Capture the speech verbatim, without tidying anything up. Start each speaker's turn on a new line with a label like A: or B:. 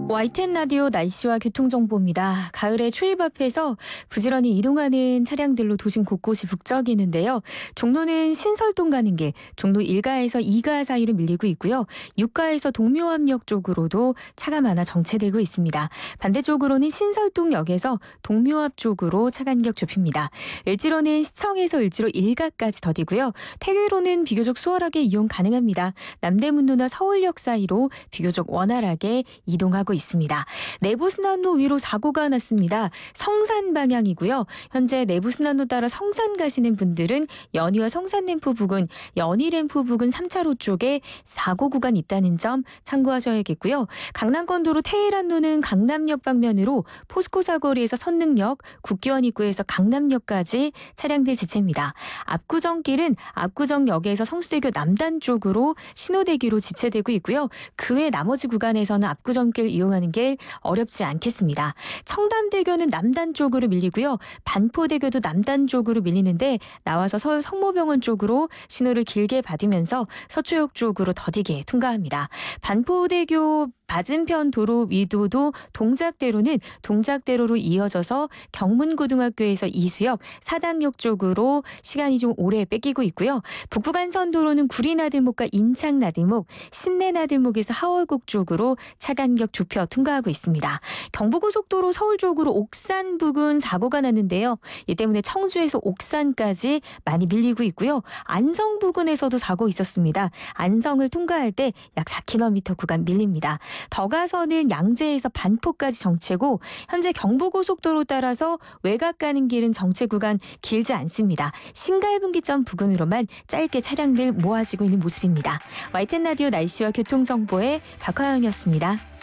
A: 와이텐 라디오 날씨와 교통정보입니다. 가을의 초입 앞에서 부지런히 이동하는 차량들로 도심 곳곳이 북적이는데요. 종로는 신설동 가는 길, 종로 일 가에서 이 가 사이로 밀리고 있고요. 육 가에서 동묘암역 쪽으로도 차가 많아 정체되고 있습니다. 반대쪽으로는 신설동역에서 동묘앞 쪽으로 차 간격 좁힙니다. 을지로는 시청에서 을지로 일 가까지 더디고요. 태교로는 비교적 수월하게 이용 가능합니다. 남대문로나 서울역 사이로 비교적 원활하게 이동하고 있습니다. 내부순환로 위로 사고가 났습니다. 성산 방향이고요. 현재 내부순환로 따라 성산 가시는 분들은 연희와 성산램프 부근, 연희램프 부근 삼 차로 쪽에 사고 구간 있다는 점 참고하셔야겠고요. 강남권도로 태일안로는 강남역 방면으로 포스코 사거리에서 선릉역, 국기원 입구에서 강남역까지 차량들 지체입니다. 압구정길은 압구정역에서 성수대교 남단 쪽으로 신호대기로 지체되고 있고요. 그 외 나머지 구간에서는 압구정길 이용하는 게 어렵지 않겠습니다. 청담대교는 남단 쪽으로 밀리고요. 반포대교도 남단 쪽으로 밀리는데 나와서 서울 성모병원 쪽으로 신호를 길게 받으면서 서초역 쪽으로 더디게 통과합니다. 반포대교 맞은편 도로 위도도 동작대로는 동작대로로 이어져서 경문고등학교에서 이수역, 사당역 쪽으로 시간이 좀 오래 뺏기고 있고요. 북부간선도로는 구리나들목과 인창나들목, 신내나들목에서 하월곡 쪽으로 차 간격 좁혀 통과하고 있습니다. 경부고속도로 서울 쪽으로 옥산 부근 사고가 났는데요. 이 때문에 청주에서 옥산까지 많이 밀리고 있고요. 안성 부근에서도 사고 있었습니다. 안성을 통과할 때 약 사 킬로미터 구간 밀립니다. 더 가서는 양재에서 반포까지 정체고 현재 경부고속도로 따라서 외곽 가는 길은 정체 구간 길지 않습니다. 신갈분기점 부근으로만 짧게 차량들 모아지고 있는 모습입니다. 와이텐 라디오 날씨와 교통정보의 박화영이었습니다.